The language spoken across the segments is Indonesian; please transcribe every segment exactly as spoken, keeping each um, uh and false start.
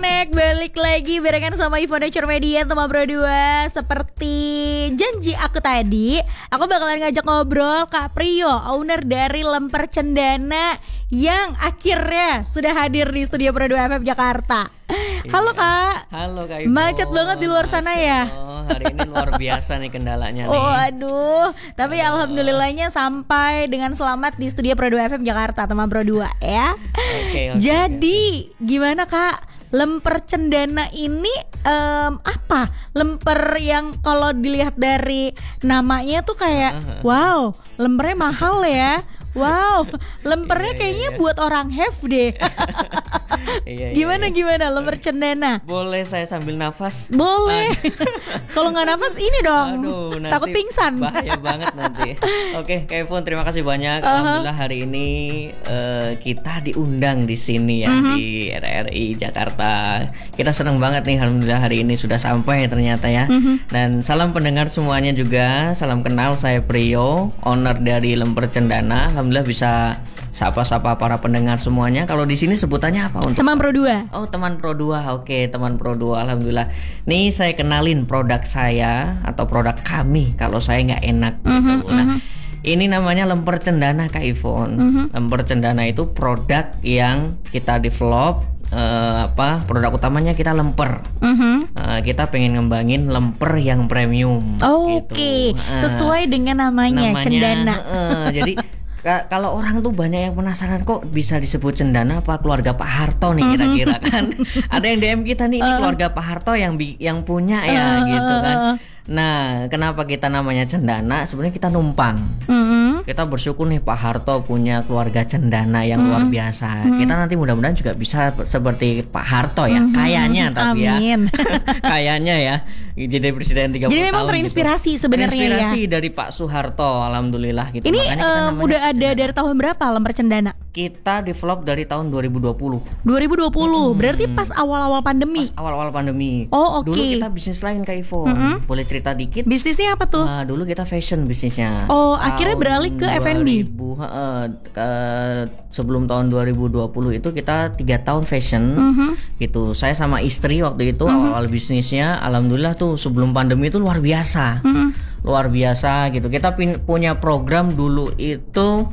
Connect balik lagi barengan sama Ivo Nature Media teman berdua. Seperti janji aku tadi, aku bakalan ngajak ngobrol Kak Priyo, owner dari Lemper Cendana yang akhirnya sudah hadir di studio Pro dua F M Jakarta. Halo Kak. Halo Kak Ivo. Macet banget di luar sana ya. Oh, hari ini luar biasa nih kendalanya nih. Oh aduh, tapi aduh. Alhamdulillahnya sampai dengan selamat di studio Pro dua F M Jakarta teman Pro dua ya. Oke, oke, Jadi oke. Gimana Kak? Lemper Cendana ini um, apa? Lemper yang kalau dilihat dari namanya tuh kayak wow, lempernya mahal ya. Wow, lempernya iya, kayaknya iya. buat orang have deh. iya, gimana iya, iya. gimana lemper cendana? Boleh saya sambil nafas? Boleh. Kalau nggak nafas ini dong. Aduh, takut pingsan. Bahaya banget nanti. Oke, Kak Ivon, terima kasih banyak. Uh-huh. Alhamdulillah hari ini uh, kita diundang di sini ya, uh-huh. di R R I Jakarta. Kita senang banget nih, alhamdulillah hari ini sudah sampai ternyata ya. Uh-huh. Dan salam pendengar semuanya juga. Salam kenal, saya Priyo, owner dari Lemper Cendana. Alhamdulillah bisa sapa-sapa para pendengar semuanya. Kalau di sini sebutannya apa untuk teman Pro dua? Oh, teman Pro dua. Oke, teman Pro dua. Alhamdulillah. Nih saya kenalin produk saya atau produk kami kalau saya nggak enak gitu. Uh-huh, nah, uh-huh. ini namanya Lemper Cendana Kak Ivon. Uh-huh. Lemper Cendana itu produk yang kita develop. Uh, apa produk utamanya kita lemper. Uh-huh. uh, kita pengen ngembangin lemper yang premium. Oh, gitu. Oke, okay. uh, sesuai dengan namanya, namanya Cendana. Uh, jadi K- kalau orang tuh banyak yang penasaran kok bisa disebut Cendana apa keluarga Pak Harto nih kira-kira kan. Ada yang D M kita nih, ini uh. keluarga Pak Harto yang bi- yang punya ya uh. gitu kan. Nah, kenapa kita namanya Cendana? Sebenarnya kita numpang. Mm-hmm. Kita bersyukur nih Pak Harto punya keluarga Cendana yang mm-hmm. luar biasa. Mm-hmm. Kita nanti mudah-mudahan juga bisa seperti Pak Harto ya, mm-hmm. kayaknya tapi Amin. ya. Kayaknya ya. Jadi presiden tiga puluh tahun. Jadi memang terinspirasi gitu. Sebenarnya ya. Terinspirasi dari Pak Soeharto, alhamdulillah gitu. Ini um, udah ada Cendana. Dari tahun berapa Lemper Cendana? Kita develop dari tahun dua ribu dua puluh. dua ribu dua puluh. Hmm. Berarti pas awal-awal pandemi. Pas awal-awal pandemi. Oh, oke. Dulu Okay. kita bisnis lain Kak Ivo. Mm-hmm. Boleh cerita dikit? Bisnisnya apa tuh? Nah, dulu kita fashion bisnisnya. Oh, tahun akhirnya beralih ke F and B. dua ribu, uh, ke, sebelum tahun dua ribu dua puluh itu kita tiga tahun fashion. Mm-hmm. Gitu. Saya sama istri waktu itu mm-hmm. awal bisnisnya, alhamdulillah tuh sebelum pandemi itu luar biasa. Mm-hmm. Luar biasa gitu. Kita pin- punya program dulu itu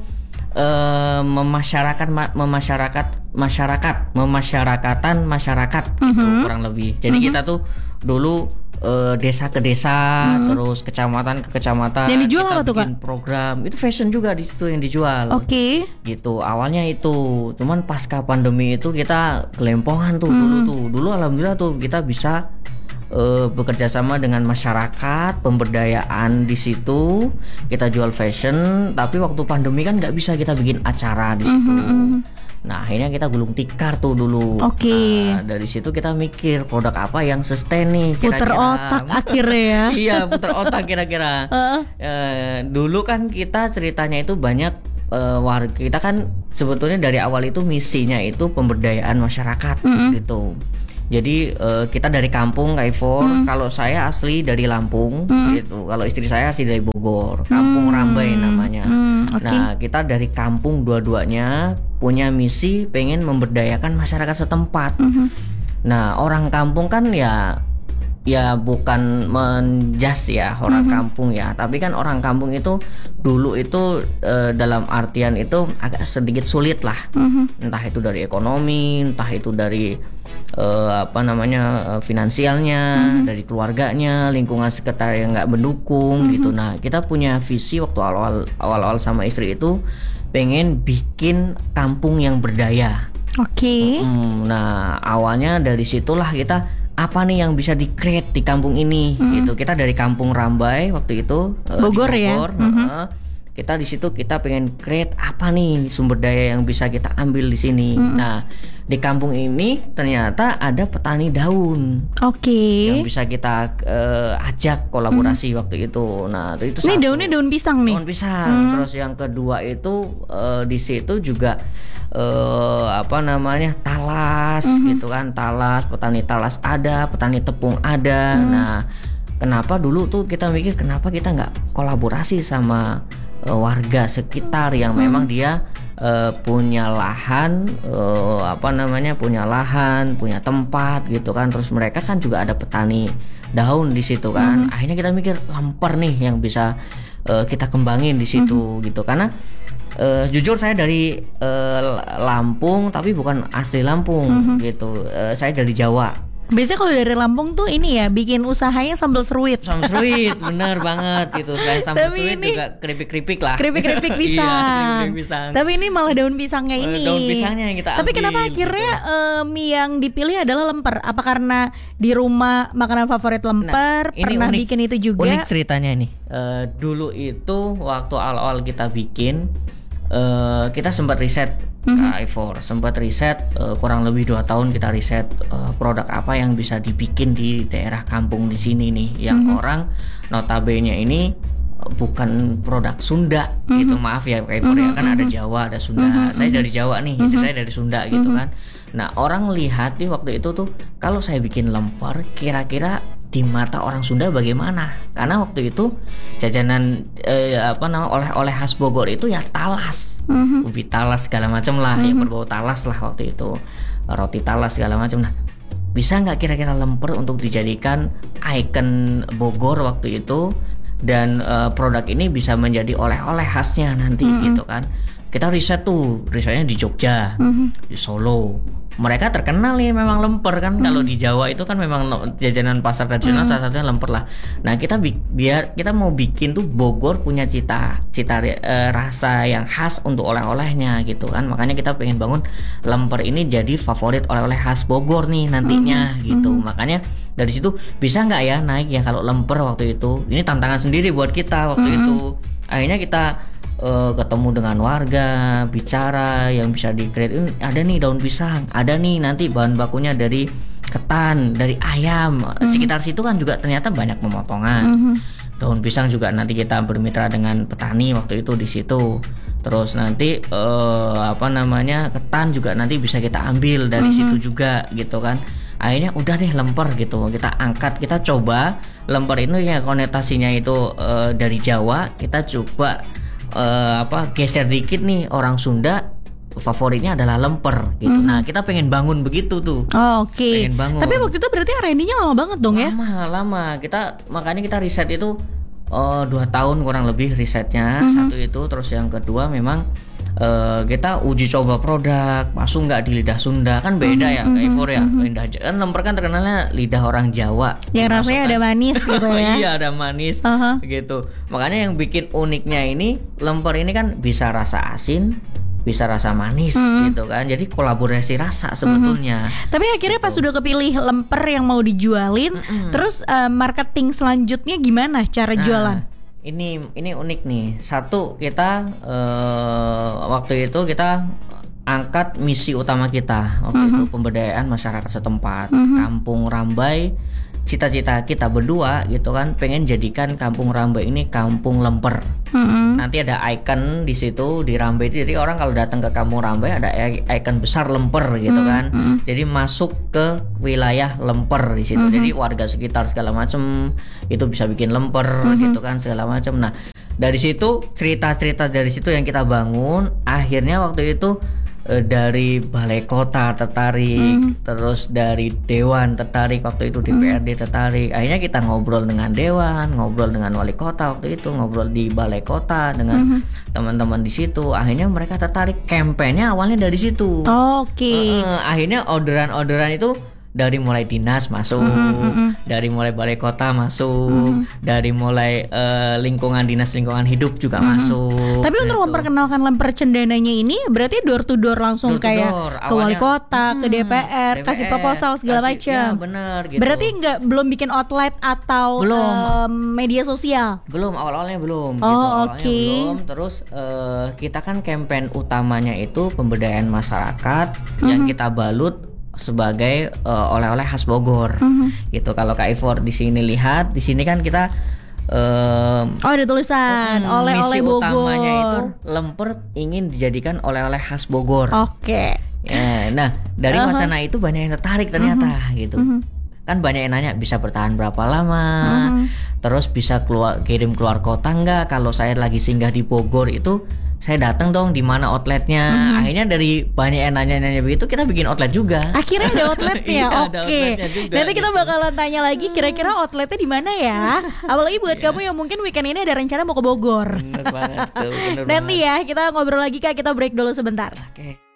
Uh, memasyarakat ma- memasyarakat masyarakat memasyarakatan masyarakat gitu mm-hmm. kurang lebih. Jadi mm-hmm. kita tuh dulu uh, desa ke desa, mm-hmm. terus kecamatan ke kecamatan. Yang dijual kita apa tuh bikin Kak? Program itu fashion juga di situ yang dijual. Oke. Okay. Gitu awalnya itu, cuman pasca pandemi itu kita kelempongan tuh mm-hmm. dulu tuh. Dulu alhamdulillah tuh kita bisa Uh, bekerja sama dengan masyarakat, pemberdayaan di situ, kita jual fashion. Tapi waktu pandemi kan nggak bisa kita bikin acara di situ. Mm-hmm. Nah akhirnya kita gulung tikar tuh dulu. Oke. Okay. Nah, dari situ kita mikir produk apa yang sustain nih. Kira-kira. Puter otak akhirnya ya. Iya puter otak kira-kira. uh. Uh, dulu kan kita ceritanya itu banyak. Uh, warga kita kan sebetulnya dari awal itu misinya itu pemberdayaan masyarakat mm-hmm. gitu. Jadi uh, kita dari kampung Kak Ivo. Mm. Kalau saya asli dari Lampung mm. gitu. Kalau istri saya asli dari Bogor, Kampung mm. Rambai namanya. Mm, okay. Nah kita dari kampung dua-duanya punya misi pengen memberdayakan masyarakat setempat. Mm-hmm. Nah orang kampung kan ya ya bukan menjas ya orang mm-hmm. kampung ya, tapi kan orang kampung itu dulu itu e, dalam artian itu agak sedikit sulit lah, mm-hmm. entah itu dari ekonomi, entah itu dari e, apa namanya e, finansialnya, mm-hmm. dari keluarganya, lingkungan sekitar yang nggak mendukung mm-hmm. gitu. Nah kita punya visi waktu awal awal sama istri itu pengen bikin kampung yang berdaya. Oke. Okay. Hmm, nah awalnya dari situlah kita apa nih yang bisa di-create di kampung ini mm-hmm. gitu. Kita dari Kampung Rambai waktu itu Bogor, uh, di Bogor ya. Mm-hmm. Uh, kita di situ kita pengen create apa nih sumber daya yang bisa kita ambil di sini. Mm-hmm. Nah, di kampung ini ternyata ada petani daun. Oke. Okay. Yang bisa kita uh, ajak kolaborasi mm-hmm. waktu itu. Nah, itu ini satu. daunnya daun pisang nih. Daun pisang. Mm-hmm. Terus yang kedua itu uh, di situ juga uh, apa namanya? talas mm-hmm. gitu kan. Talas, petani talas ada, petani tepung ada. Mm-hmm. Nah, kenapa dulu tuh kita mikir kenapa kita nggak kolaborasi sama uh, warga sekitar yang hmm. memang dia uh, punya lahan, uh, apa namanya, punya lahan, punya tempat gitu kan. Terus mereka kan juga ada petani daun di situ kan. Mm-hmm. Akhirnya kita mikir lemper nih yang bisa uh, kita kembangin di situ mm-hmm. gitu. Karena uh, jujur saya dari uh, Lampung tapi bukan asli Lampung mm-hmm. gitu. Uh, saya dari Jawa. Biasanya kalau dari Lampung tuh ini ya bikin usahanya sambal seruit. Sambal seruit, bener banget gitu. Selain sambal seruit ini, juga keripik-keripik lah. Keripik-keripik pisang. Iya, keripik-keripik pisang. Tapi ini malah daun pisangnya ini. Daun pisangnya yang kita ambil. Tapi kenapa akhirnya gitu. uh, mie yang dipilih adalah lemper? Apa karena di rumah makanan favorit lemper? Nah, pernah unik, bikin itu juga? Unik ceritanya nih. Uh, dulu itu waktu awal-awal kita bikin, uh, kita sempat riset. Mm-hmm. Kak Ivor sempat riset uh, kurang lebih dua tahun kita riset uh, produk apa yang bisa dibikin di daerah kampung di sini nih yang mm-hmm. orang notabene ini uh, bukan produk Sunda mm-hmm. gitu, maaf ya Kak Ivor mm-hmm. ya kan ada Jawa ada Sunda, mm-hmm. saya dari Jawa nih, istri mm-hmm. saya dari Sunda gitu mm-hmm. kan. Nah orang lihat di waktu itu tuh kalau saya bikin lemper kira-kira di mata orang Sunda bagaimana? Karena waktu itu jajanan eh, apa namanya oleh-oleh khas Bogor itu ya talas, mm-hmm. ubi talas segala macam lah, mm-hmm. yang berbau talas lah waktu itu, roti talas segala macam. Nah, bisa nggak kira-kira lemper untuk dijadikan ikon Bogor waktu itu dan eh, produk ini bisa menjadi oleh-oleh khasnya nanti mm-hmm. gitu kan? Kita riset tuh, risetnya di Jogja, mm-hmm. di Solo. Mereka terkenal nih memang lemper kan. Hmm. Kalau di Jawa itu kan memang jajanan pasar tradisional hmm. salah satunya lemper lah. Nah kita bi- biar kita mau bikin tuh Bogor punya cita cita e, rasa yang khas untuk oleh-olehnya gitu kan. Makanya kita pengen bangun lemper ini jadi favorit oleh-oleh khas Bogor nih nantinya hmm. gitu. Hmm. Makanya dari situ bisa nggak ya naik ya kalau lemper waktu itu. Ini tantangan sendiri buat kita waktu hmm. itu. Akhirnya kita Uh, ketemu dengan warga, bicara yang bisa di-create. Uh, ada nih daun pisang, ada nih nanti bahan bakunya dari ketan, dari ayam. Mm-hmm. Sekitar situ kan juga ternyata banyak pemotongan. Mm-hmm. Daun pisang juga nanti kita bermitra dengan petani waktu itu di situ. Terus nanti uh, apa namanya ketan juga nanti bisa kita ambil dari mm-hmm. situ juga gitu kan. Akhirnya udah deh lemper gitu kita angkat, kita coba lemper itu ya konotasinya itu uh, dari Jawa, kita coba Uh, apa geser dikit nih orang Sunda favoritnya adalah lemper gitu. Mm. Nah kita pengen bangun begitu tuh. Oh, oke. Okay. Tapi waktu itu berarti R and D-nya lama banget dong lama, ya? Lama lama. Kita makanya kita riset itu uh, dua tahun kurang lebih risetnya. Mm-hmm. Satu itu, terus yang kedua memang uh, kita uji coba produk masuk nggak di lidah Sunda kan beda mm-hmm. ya Kak Ivor ya. Mm-hmm. Lidah kan lemper kan terkenalnya lidah orang Jawa. Yang rasanya kan ada manis gitu ya. Iya ada manis uh-huh. gitu. Makanya yang bikin uniknya ini lemper ini kan bisa rasa asin, bisa rasa manis mm-hmm. gitu kan. Jadi kolaborasi rasa sebetulnya. Mm-hmm. Tapi akhirnya gitu. Pas sudah kepilih lemper yang mau dijualin, mm-hmm. terus uh, marketing selanjutnya gimana cara nah, jualan? Ini ini unik nih. Satu kita uh, waktu itu kita angkat misi utama kita waktu mm-hmm. itu pemberdayaan masyarakat setempat, mm-hmm. Kampung Rambai. Cita-cita kita berdua gitu kan pengen jadikan Kampung Rambai ini kampung lemper. Mm-hmm. Nanti ada ikon di situ di Rambai itu. Jadi orang kalau datang ke Kampung Rambai ada ikon besar lemper gitu mm-hmm. kan. Jadi masuk ke wilayah lemper di situ. Mm-hmm. Jadi warga sekitar segala macam itu bisa bikin lemper mm-hmm. gitu kan segala macam. Nah, dari situ cerita-cerita dari situ yang kita bangun. Akhirnya waktu itu E, dari balai kota tertarik, mm. terus dari dewan tertarik waktu itu, D P R D tertarik. Akhirnya kita ngobrol dengan dewan, ngobrol dengan wali kota waktu itu, ngobrol di balai kota dengan mm-hmm. teman-teman di situ. Akhirnya mereka tertarik. Kampanye awalnya dari situ. Oh, oke. Okay. E, akhirnya orderan-orderan itu dari mulai dinas masuk, mm-hmm. dari mulai balai kota masuk, mm-hmm. dari mulai uh, lingkungan dinas lingkungan hidup juga mm-hmm. masuk. Tapi untuk gitu. Memperkenalkan lemper cendananya ini berarti door to door langsung door kayak door. Ke wali kota, hmm, ke D P R, D P R, kasih proposal segala macam. Ya, benar gitu. Berarti nggak belum bikin outlet atau um, media sosial? Belum, awal-awalnya belum. Oh, gitu. oke. Okay. Belum. Terus uh, kita kan campaign utamanya itu pemberdayaan masyarakat mm-hmm. yang kita balut sebagai uh, oleh-oleh khas Bogor, mm-hmm. gitu. Kalau Kak Ivor di sini lihat, di sini kan kita um, oh ada tulisan um, oleh-oleh Bogor. Misi utamanya itu lemper ingin dijadikan oleh-oleh khas Bogor. Oke. Okay. Ya, nah dari uh-huh. wacana itu banyak yang tertarik ternyata, uh-huh. gitu. Uh-huh. Kan banyak yang nanya bisa bertahan berapa lama, uh-huh. terus bisa keluar kirim keluar kota nggak? Kalau saya lagi singgah di Bogor itu saya datang dong di mana outletnya. Mm-hmm. Akhirnya dari banyak yang nanya-nanya begitu, kita bikin outlet juga. Akhirnya ada outletnya. Iya, Oke. ada outletnya juga, Nanti kita gitu. bakalan tanya lagi kira-kira outletnya di mana ya. Apalagi buat kamu yang mungkin weekend ini ada rencana mau ke Bogor. Bener banget tuh, bener Nanti banget. ya kita ngobrol lagi Kak, kita break dulu sebentar. Oke.